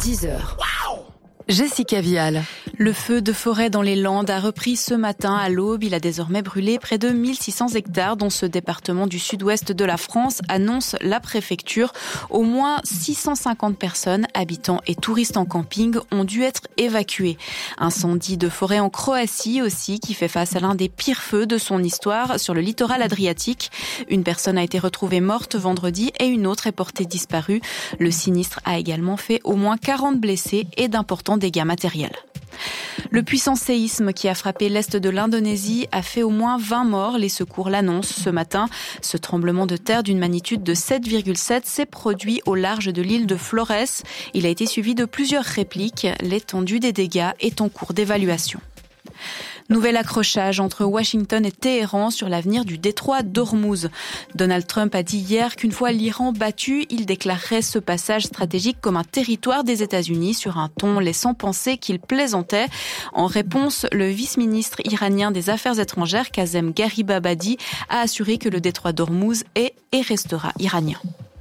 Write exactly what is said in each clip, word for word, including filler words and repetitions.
dix heures. Jessica Vial. Le feu de forêt dans les Landes a repris ce matin à l'aube. Il a désormais brûlé près de mille six cents hectares dans ce département du sud-ouest de la France, annonce la préfecture. Au moins six cent cinquante personnes, habitants et touristes en camping, ont dû être évacués. Incendie de forêt en Croatie aussi, qui fait face à l'un des pires feux de son histoire sur le littoral adriatique. Une personne a été retrouvée morte vendredi et une autre est portée disparue. Le sinistre a également fait au moins quarante blessés et d'importants dégâts matériels. Le puissant séisme qui a frappé l'est de l'Indonésie a fait au moins vingt morts. Les secours l'annoncent ce matin. Ce tremblement de terre d'une magnitude de sept virgule sept s'est produit au large de l'île de Flores. Il a été suivi de plusieurs répliques. L'étendue des dégâts est en cours d'évaluation. Nouvel accrochage entre Washington et Téhéran sur l'avenir du détroit d'Ormuz. Donald Trump a dit hier qu'une fois l'Iran battu, il déclarerait ce passage stratégique comme un territoire des États-Unis sur un ton laissant penser qu'il plaisantait. En réponse, le vice-ministre iranien des Affaires étrangères, Kazem Garibabadi, a assuré que le détroit d'Ormuz est et restera iranien.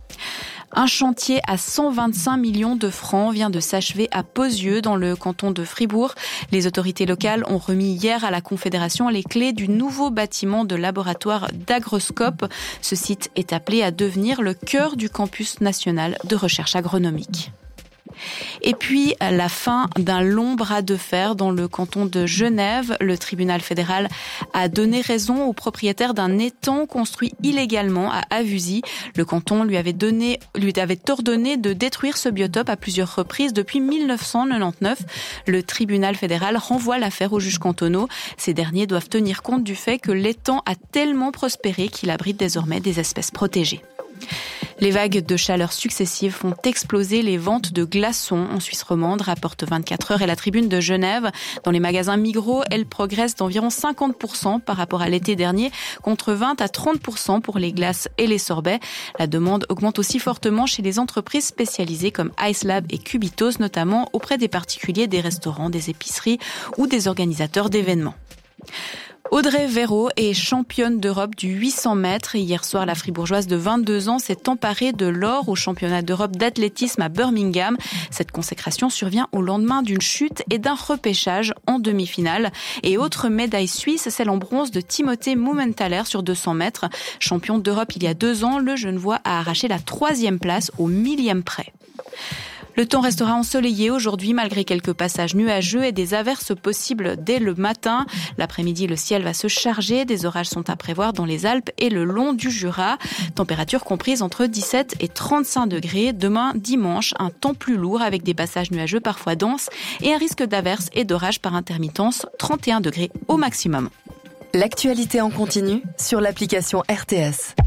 Un chantier à cent vingt-cinq millions de francs vient de s'achever à Pozieux, dans le canton de Fribourg. Les autorités locales ont remis hier à la Confédération les clés du nouveau bâtiment de laboratoire d'Agroscope. Ce site est appelé à devenir le cœur du campus national de recherche agronomique. Et puis, la fin d'un long bras de fer dans le canton de Genève. Le tribunal fédéral a donné raison au propriétaire d'un étang construit illégalement à Avusy. Le canton lui avait donné, lui avait ordonné de détruire ce biotope à plusieurs reprises depuis mille neuf cent quatre-vingt-dix-neuf. Le tribunal fédéral renvoie l'affaire aux juges cantonaux. Ces derniers doivent tenir compte du fait que l'étang a tellement prospéré qu'il abrite désormais des espèces protégées. Les vagues de chaleur successives font exploser les ventes de glaçons en Suisse romande, rapporte vingt-quatre heures et la Tribune de Genève. Dans les magasins Migros, elles progressent d'environ cinquante pour cent par rapport à l'été dernier, contre vingt à trente pour cent pour les glaces et les sorbets. La demande augmente aussi fortement chez les entreprises spécialisées comme Icelab et Cubitos, notamment auprès des particuliers, des restaurants, des épiceries ou des organisateurs d'événements. Audrey Véro est championne d'Europe du huit cents mètres. Hier soir, la fribourgeoise de vingt-deux ans s'est emparée de l'or au championnat d'Europe d'athlétisme à Birmingham. Cette consécration survient au lendemain d'une chute et d'un repêchage en demi-finale. Et autre médaille suisse, celle en bronze de Timothée Mumenthaler sur deux cents mètres. Champion d'Europe il y a deux ans, le Genevois a arraché la troisième place au millième près. Le temps restera ensoleillé aujourd'hui malgré quelques passages nuageux et des averses possibles dès le matin. L'après-midi, le ciel va se charger. Des orages sont à prévoir dans les Alpes et le long du Jura. Température comprise entre dix-sept et trente-cinq degrés. Demain, dimanche, un temps plus lourd avec des passages nuageux parfois denses et un risque d'averses et d'orages par intermittence. trente et un degrés au maximum. L'actualité en continu sur l'application R T S.